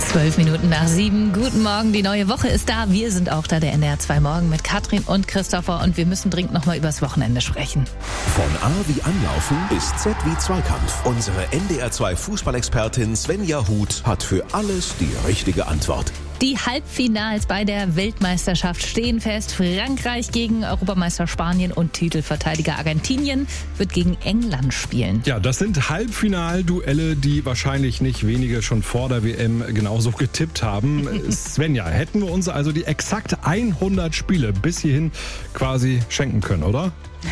7:12. Guten Morgen, die neue Woche ist da. Wir sind auch da, der NDR 2 Morgen mit Katrin und Christopher. Und wir müssen dringend nochmal übers Wochenende sprechen. Von A wie Anlaufen bis Z wie Zweikampf. Unsere NDR 2 Fußballexpertin Svenja Huth hat für alles die richtige Antwort. Die Halbfinals bei der Weltmeisterschaft stehen fest. Frankreich gegen Europameister Spanien und Titelverteidiger Argentinien wird gegen England spielen. Ja, das sind Halbfinalduelle, die wahrscheinlich nicht wenige schon vor der WM genauso getippt haben. Svenja, hätten wir uns also die exakt 100 Spiele bis hierhin quasi schenken können, oder?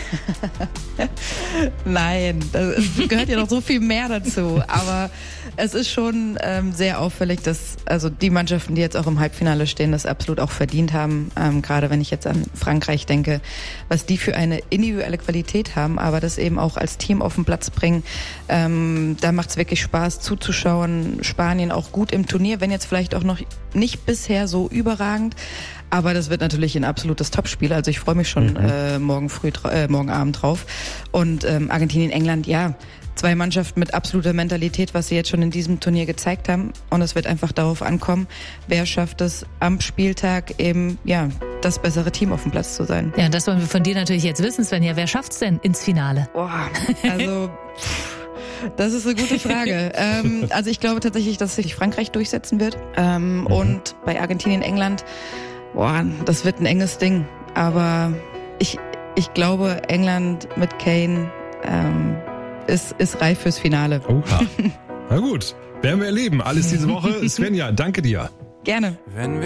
Nein, da gehört ja noch so viel mehr dazu. Aber es ist schon sehr auffällig, dass also die Mannschaften, die jetzt auch im Halbfinale stehen, das absolut auch verdient haben. Gerade wenn ich jetzt an Frankreich denke, was die für eine individuelle Qualität haben, aber das eben auch als Team auf den Platz bringen. Da macht es wirklich Spaß zuzuschauen. Spanien auch gut im Turnier, wenn jetzt vielleicht auch noch nicht bisher so überragend. Aber das wird natürlich ein absolutes Topspiel. Also ich freue mich schon morgen Abend drauf. Und Argentinien, England, ja, zwei Mannschaften mit absoluter Mentalität, was sie jetzt schon in diesem Turnier gezeigt haben. Und es wird einfach darauf ankommen, wer schafft es am Spieltag eben, ja, das bessere Team auf dem Platz zu sein. Ja, das wollen wir von dir natürlich jetzt wissen, Svenja. Wer schafft's denn ins Finale? Boah, also... Das ist eine gute Frage. Also ich glaube tatsächlich, dass sich Frankreich durchsetzen wird. Und bei Argentinien, England, das wird ein enges Ding. Aber ich glaube, England mit Kane ist reif fürs Finale. Oha. Na gut, werden wir erleben. Alles diese Woche. Svenja, danke dir. Gerne.